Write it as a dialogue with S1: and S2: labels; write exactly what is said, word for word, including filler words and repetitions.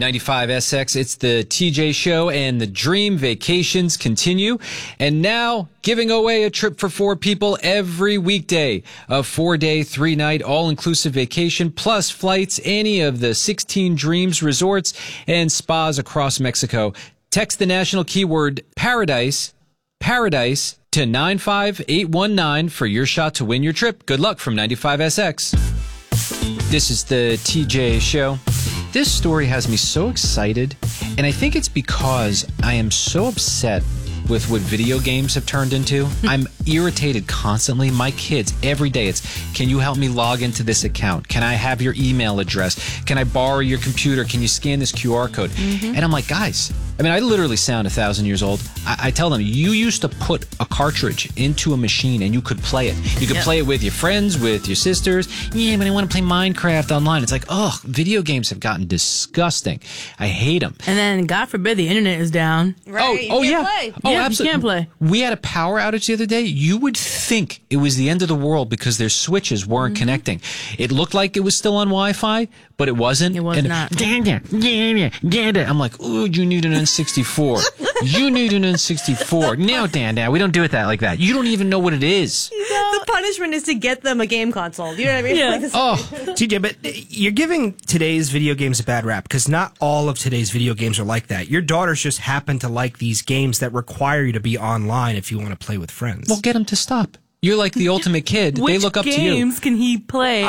S1: ninety-five S X, it's the T J Show, and the dream vacations continue. And now, giving away a trip for four people every weekday. A four-day, three-night, all-inclusive vacation, plus flights, any of the sixteen Dreams resorts and spas across Mexico. Text the national keyword Paradise, Paradise, to nine five eight one nine for your shot to win your trip. Good luck from ninety-five S X. This is the T J Show. This story has me so excited, and I think it's because I am so upset with what video games have turned into. I'm irritated constantly. My kids, every day, it's, can you help me log into this account? Can I have your email address? Can I borrow your computer? Can you scan this Q R code? Mm-hmm. And I'm like, guys, I mean, I literally sound a thousand years old. I, I tell them, you used to put a cartridge into a machine and you could play it. You could yep. play it with your friends, with your sisters. Yeah, but I want to play Minecraft online. It's like, oh, video games have gotten disgusting. I hate them.
S2: And then, God forbid, the internet is down.
S3: Right.
S1: Oh, oh yeah.
S3: Play.
S1: Oh,
S2: yeah,
S1: absolutely.
S2: You can't play.
S1: We had a power outage the other day. You would think it was the end of the world because their switches weren't mm-hmm. connecting. It looked like it was still on Wi-Fi, but it wasn't.
S2: It was
S1: and
S2: not.
S1: I'm like, ooh, you need an N sixty-four. You need an N sixty-four. No, Dan, Dan, we don't do it that like that. You don't even know what it is.
S3: The punishment is to get them a game console. You know what I mean?
S2: Yeah.
S3: Like this-
S1: Oh,
S4: T J, but you're giving today's video games a bad rap because not all of today's video games are like that. Your daughters just happen to like these games that require you to be online if you want to play with friends.
S1: well, get them to stop. You're like the ultimate kid.
S2: Which
S1: They look up to you.
S2: games can he play